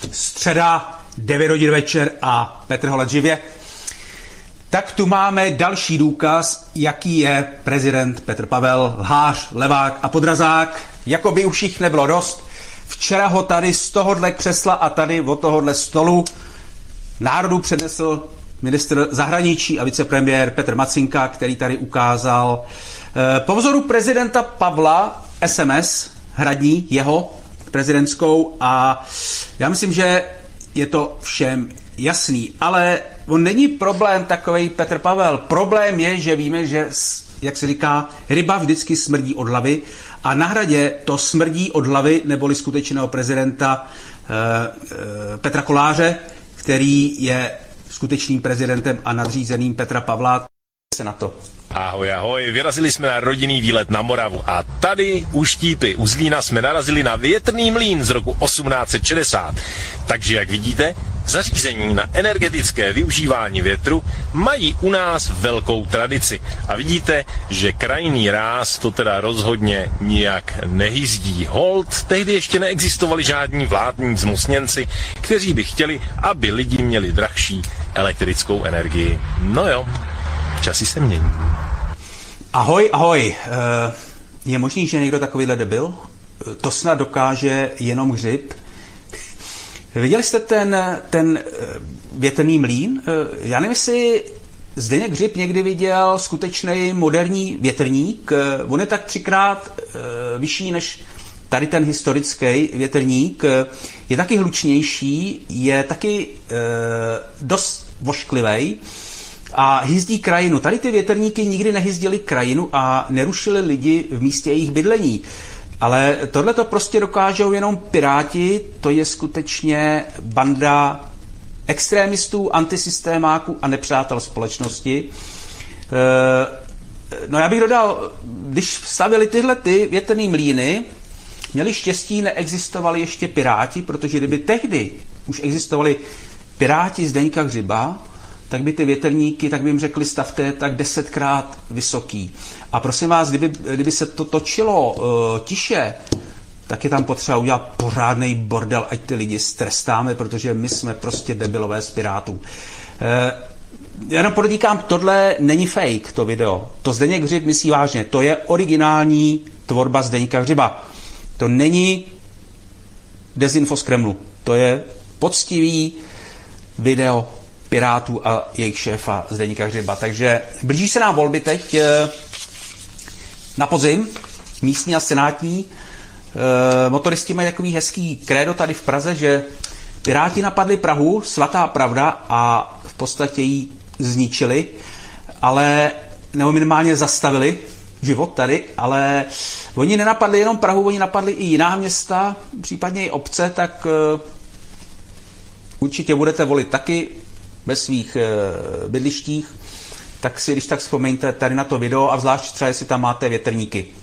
Středa, 9 hodin večer a Petr Holat živě. Tak tu máme další důkaz, jaký je prezident Petr Pavel, lhář, levák a podrazák. Jako by už jich nebylo dost. Včera ho tady z tohohle křesla a tady od tohohle stolu národu přednesl ministr zahraničí a vicepremiér Petr Macinka, který tady ukázal po vzoru prezidenta Pavla SMS hradní jeho prezidentskou a já myslím, že je to všem jasný, ale on není problém takovej Petr Pavel. Problém je, že víme, že, jak se říká, ryba vždycky smrdí od hlavy a na Hradě to smrdí od hlavy neboli skutečného prezidenta Petra Koláře, který je skutečným prezidentem a nadřízeným Petra Pavla. Se na to. Ahoj, ahoj, vyrazili jsme na rodinný výlet na Moravu a tady u Štípy, u Zlína jsme narazili na větrný mlýn z roku 1860. Takže jak vidíte, zařízení na energetické využívání větru mají u nás velkou tradici. A vidíte, že krajinný ráz to teda rozhodně nijak nehyzdí. Holt, tehdy ještě neexistovali žádní vládní zmocněnci, kteří by chtěli, aby lidi měli drahší elektrickou energii. No jo, časy se mění. Ahoj, ahoj. Je možný, že někdo takovýhle debil? To snad dokáže jenom Hřib. Viděli jste ten větrný mlýn? Já nevím, jestli Zdeněk Hřib někdy viděl skutečný moderní větrník. On je tak 3x vyšší než tady ten historický větrník. Je taky hlučnější, je taky dost vošklivý a hyzdí krajinu. Tady ty větrníky nikdy nehyzdili krajinu a nerušili lidi v místě jejich bydlení. Ale tohle to prostě dokážou jenom Piráti, to je skutečně banda extrémistů, antisystémáků a nepřátel společnosti. No já bych dodal, když stavili tyhle větrný mlýny, měli štěstí, neexistovali ještě Piráti, protože kdyby tehdy už existovali Piráti Zdeňka Hřiba, tak by ty větrníky, tak by jim řekli, stavte tak 10krát vysoký. A prosím vás, kdyby se to točilo tiše, tak je tam potřeba udělat pořádný bordel, ať ty lidi strestáme, protože my jsme prostě debilové z Pirátů. Jenom podotýkám, tohle není fake, to video. To Zdeněk Hřib myslí vážně. To je originální tvorba Zdeňka Hřiba. To není dezinfo z Kremlu. To je poctivý video Pirátů a jejich šéfa Zdeňka Hřiba. Takže blíží se nám volby teď na podzim, místní a senátní. Motoristi mají takový hezký krédo tady v Praze, že Piráti napadli Prahu, svatá pravda, a v podstatě ji zničili, ale nebo minimálně zastavili život tady, ale oni nenapadli jenom Prahu, oni napadli i jiná města, případně i obce, tak určitě budete volit taky ve svých bydlištích, tak si když tak vzpomeňte tady na to video a zvlášť třeba, jestli tam máte větrníky.